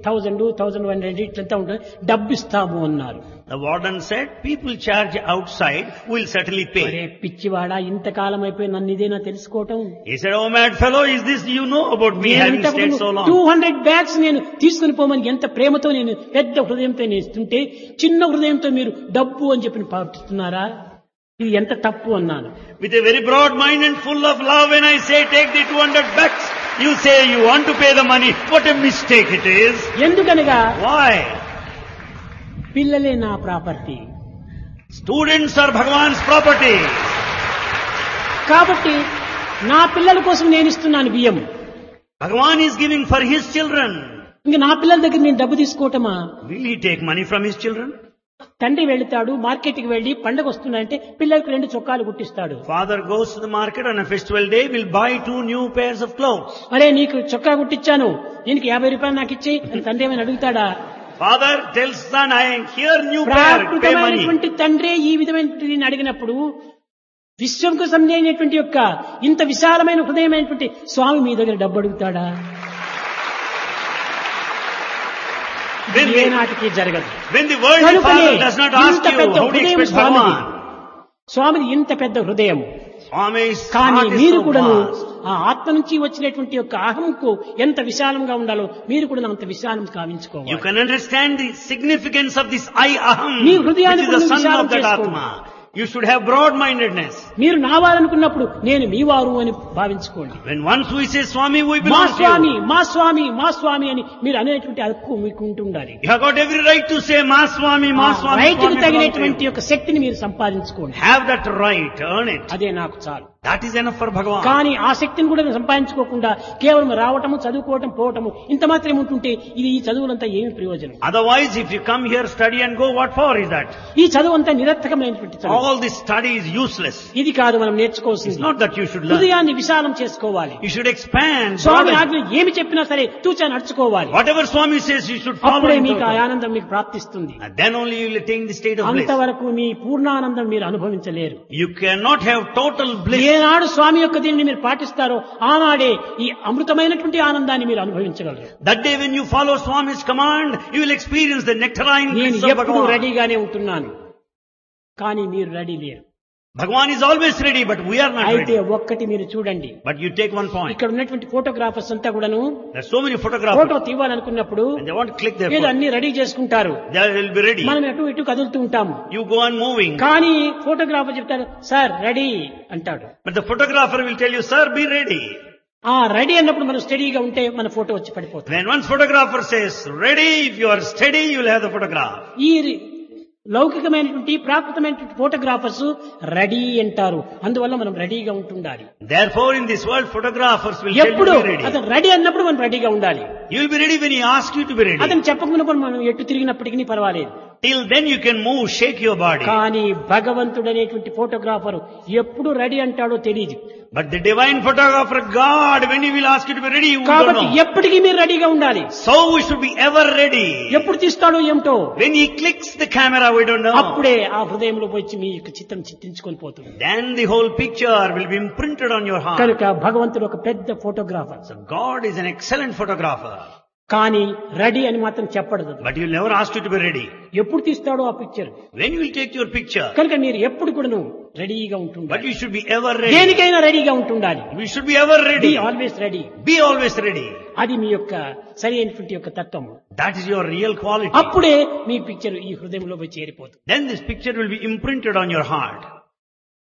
1000, 1100 ఇట్లంతా ఉంటుంది, డబ్బు ఇస్తాము అన్నారు. The warden said, people charge outside, we'll certainly అరే pay. పిచ్చివాడా, ఇంతకాలం అయిపోయి నన్ను ఇదేనా తెలుసుకోవటం? He said, oh mad fellow, is this you know about me having stayed so long? 200 bags నేను తీసుకుని పోమని ఎంత ప్రేమతో నేను పెద్ద హృదయంతో నేను ఇస్తుంటే చిన్న హృదయంతో మీరు డబ్బు అని చెప్పి పాటిస్తున్నారా? ఇది ఎంత తప్పు అన్నాను. With a very broad mind and full of love, when I say take the 200 bucks, you say you want to pay the money. What a mistake it is. ఎందుకనగా Why? పిల్లలే నా property. Students are Bhagavan's property. కాబట్టి నా పిల్లల కోసం నేను ఇస్తున్నాను బియ్యం. Bhagavan is giving for his children. ఇంకా నా పిల్లల దగ్గర నేను డబ్బు తీసుకోవటమా? Will he take money from his children? తండ్రి వెళ్తాడు మార్కెట్కి వెళ్లి పండగ వస్తుందంటే పిల్లలకు 2 చొక్కాలు కుట్టిస్తాడు. Father goes to the market on a festival day, will buy 2 new pairs of clothes. అరే నీకు చొక్కా కుట్టించాను, దీనికి 50 రూపాయలు నాకు ఇచ్చి అని తండ్రి ఏమైనా అడుగుతాడా? Father tells son, I here new pair, pay money. ప్రాకృతమైనటువంటి తండ్రి ఈ విధమైనటువంటి అడిగినప్పుడు విశ్వంకు సంబంధించినటువంటి యొక్క ఇంత విశాలమైన హృదయమైనటువంటి స్వామి మీ దగ్గర డబ్బు అడుగుతాడా? ఏనాటికి జరగదు. When the worldly father does not ask you, how do you expect Bhagavan? స్వామిది ఇంత పెద్ద హృదయం. Swami's కానీ heart is మీరు so కూడాను vast. ఆ ఆత్మ నుంచి వచ్చినటువంటి యొక్క అహంకు ఎంత విశాలంగా ఉండాలో మీరు కూడా అంత విశాలం You కావించుకోవాలి. can understand the significance of this I aham, me which హృదయాన్ని is the కూడా son విశాలం of that చేసుకోండి. Atma. You should have broad-mindedness. మీరు నా వారనుకున్నప్పుడు నేను మీ వారు అని భావించుకోండి. When once we say Swami, we మా belong to స్వామి you. మా స్వామి మా స్వామి అని మీరు అనేటువంటి హక్కు మీకు ఉంటుండాలి. You have got every right to say Ma Swami, Ma Swami. రైతుకు Swami belong to తగినటువంటి you. యొక్క శక్తిని మీరు సంపాదించుకోండి. Have that right, earn it. అదే నాకు చాలు. That is enough for Bhagavan. కానీ ఆ శక్తిని కూడా సంపాదించుకోకుండా కేవలం రావటము చదువుకోవటం పోవటము ఇంత మాత్రం ఉంటుంటే ఇది ఈ చదువులంతా ఏమి ప్రయోజనం? Otherwise, if you come here, study and go, what for is that? ఈ చదువు అంతా నిరర్థకమైనటువంటి చదువు. All this study is useless. ఇది కాదు మనం It's నేర్చుకోవాల్సింది. not that you should learn. హృదయాన్ని విశాలం చేసుకోవాలి. You should expand. Swamy broaden. ఆజ్ఞ ఏమి చెప్పినా సరే తూచా నడుచుకోవాలి. Whatever Swami says, you should follow అప్పుడే in మీకు ఆ total. ఆనందం మీకు ప్రాప్తిస్తుంది. And then only you will attain the state of bliss. అంతవరకు మీ పూర్ణానందం మీరు అనుభవించలేరు. You cannot have total bliss. ఏనాడు స్వామి యొక్క దీనిని మీరు పాటిస్తారో ఆనాడే ఈ అమృతమైనటువంటి ఆనందాన్ని మీరు అనుభవించగలరు. That day when you follow Swami's command, you will experience the nectarine నేను bliss of ఎప్పుడూ Bhagavan. రెడీగానే ఉంటున్నాను, కానీ మీరు రెడీ లేరు. Bhagavan is always ready, but we are not అయితే ready. ఒక్కటి మీరు చూడండి, But you take one point. ఇక్కడ ఉన్నటువంటి ఫోటోగ్రాఫర్స్ అంతా కూడాను There are so many photographers, photo తీయాలనుకున్నప్పుడు and they want to click their ఏదో photo. అన్ని రెడీ చేసుకుంటారు. They will be ready. మనం అటు ఇటు కదులుతూ ఉంటాము. You go on moving. కానీ ఫోటోగ్రాఫర్ చెప్తారు సార్ రెడీ అంటాడు. But the photographer will tell you, sir, be ready. ఆ రెడీ అన్నప్పుడు మనం స్టడీగా ఉంటే మన ఫోటో వచ్చి పడిపోతుంది. When once photographer says, ready, if you are steady, you will have the photograph. ఈ లౌకికమైనటువంటి ప్రాకృతమైనటువంటి ఫోటోగ్రాఫర్స్ రెడీ అంటారు. అందువల్ల మనం రెడీగా ఉంటుండాలి. Therefore, in this world, photographers will tell you ఎప్పుడు to be ready. అతను రెడీ అన్నప్పుడు మనం రెడీగా ఉండాలి. You will be ready when he asks you to be ready. అతను చెప్పకుండా మనం ఎటు తిరిగినప్పటికీ పర్వాలేదు. Till then you can move, shake your body. కానీ భగవంతుడు అనేటువంటి ఫోటోగ్రాఫర్ ఎప్పుడు రెడీ అంటాడో తెలియదు. But the divine photographer, God, when he will ask you to be ready, you don't కాబట్టి know. ఎప్పటికీ మీరు రెడీగా ఉండాలి. So we should be ever ready. ఎప్పుడు తీస్తాడో ఏమిటో, When he clicks the camera, we don't know. అప్పుడే ఆ హృదయంలో వచ్చి మీ యొక్క చిత్తం చిత్తించుకొని పోతుంది. Then the whole picture will be imprinted on your heart. కనుక భగవంతుడు ఒక పెద్ద photographer. So God is an excellent photographer. కానీ రెడీ అని మాత్రం చెప్పడదు. But he will never ask you to be ready. ఎప్పుడు తీస్తాడో ఆ picture. When you will take your picture. కనుక మీరు ఎప్పుడు కూడా రెడీగా But ఉంటుండాలి. you should be ever ready. దేనికైనా రెడీగా ఉంటుండాలి. We should be ever B ready. Always ready. Be always ready. అది మీ యొక్క సరి అయినటువంటి యొక్క తత్వం. That is your real quality. అప్పుడే మీ పిక్చర్ ఈ హృదయంలో పోయి చేరిపోతుంది. Then this picture will be imprinted on your heart.